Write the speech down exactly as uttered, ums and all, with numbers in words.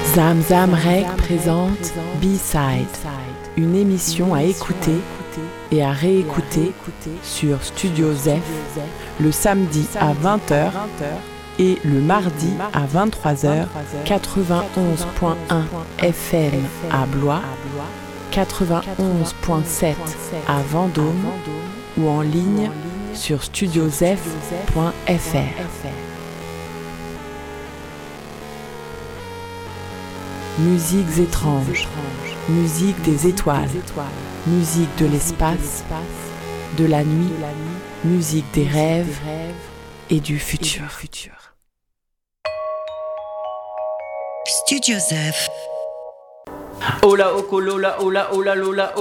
Zam Zam Rec présente B-Side, une émission à écouter et à réécouter sur Studio Zef le samedi à vingt heures et le mardi à vingt-trois heures, quatre-vingt-onze point un F M à Blois, quatre-vingt-onze point sept à Vendôme ou en ligne sur studiozef point f r. Musiques étranges, musique des étoiles, musique de l'espace, de la nuit, musique des rêves et du futur. Studio Zef. Ola okolola ola ola lola